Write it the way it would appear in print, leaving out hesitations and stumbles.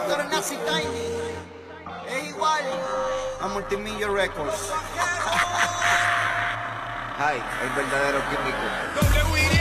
Víctor Nazi Tiny. Es igual a Multimillion Records. Ay, el verdadero químico.